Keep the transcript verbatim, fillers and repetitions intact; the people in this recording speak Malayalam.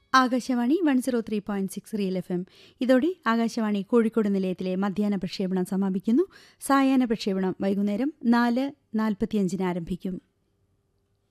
Akashvani one zero three point six real F M. ഇതോടെ ആകാശവാണി കോഴിക്കോട് നിലയത്തിലെ മധ്യാഹ്ന പ്രക്ഷേപണം സമാപിക്കുന്നു. സായാഹ്ന പ്രക്ഷേപണം വൈകുന്നേരം നാല് നാൽപ്പത്തിയഞ്ചിന് ആരംഭിക്കും.